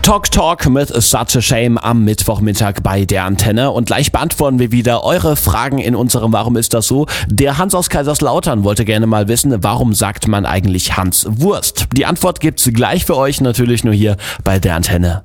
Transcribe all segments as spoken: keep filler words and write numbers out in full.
Talk Talk mit Such a Shame am Mittwochmittag bei der Antenne. Und gleich beantworten wir wieder eure Fragen in unserem Warum ist das so? Der Hans aus Kaiserslautern wollte gerne mal wissen, warum sagt man eigentlich Hans Wurst? Die Antwort gibt's gleich für euch, natürlich nur hier bei der Antenne.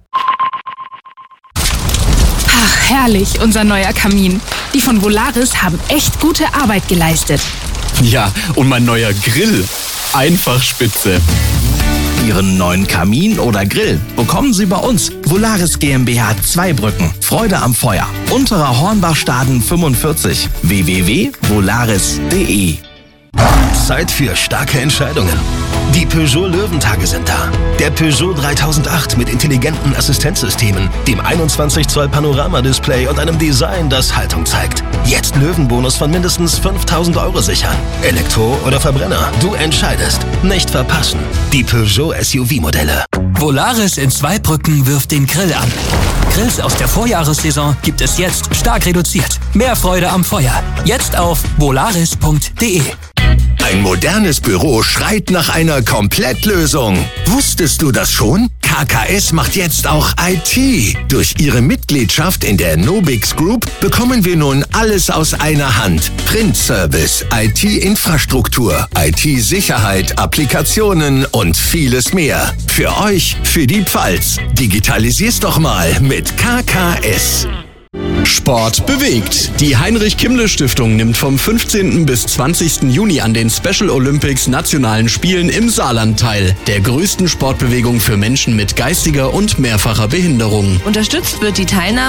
Ach, herrlich, unser neuer Kamin. Die von Volaris haben echt gute Arbeit geleistet. Ja, und mein neuer Grill. Einfach spitze. Ihren neuen Kamin oder Grill bekommen Sie bei uns. Volaris GmbH Zweibrücken. Freude am Feuer. Unterer Hornbachstaden fünfundvierzig. w w w punkt volaris punkt d e. Zeit für starke Entscheidungen. Die Peugeot Löwentage sind da. Der Peugeot dreitausendacht mit intelligenten Assistenzsystemen, dem einundzwanzig Zoll Panoramadisplay und einem Design, das Haltung zeigt. Jetzt Löwenbonus von mindestens fünftausend Euro sichern. Elektro oder Verbrenner, du entscheidest. Nicht verpassen. Die Peugeot S U V-Modelle. Volaris in Zweibrücken wirft den Grill an. Grills aus der Vorjahressaison gibt es jetzt stark reduziert. Mehr Freude am Feuer. Jetzt auf volaris punkt d e. Ein modernes Büro schreit nach einer Komplettlösung. Wusstest du das schon? K K S macht jetzt auch I T. Durch ihre Mitgliedschaft in der Nobix Group bekommen wir nun alles aus einer Hand. Printservice, I T-Infrastruktur, I T-Sicherheit, Applikationen und vieles mehr. Für euch, für die Pfalz. Digitalisier's doch mal mit K K S. Sport bewegt. Die Heinrich-Kimmle-Stiftung nimmt vom fünfzehnten bis zwanzigsten Juni an den Special Olympics Nationalen Spielen im Saarland teil. Der größten Sportbewegung für Menschen mit geistiger und mehrfacher Behinderung. Unterstützt wird die Teilnahme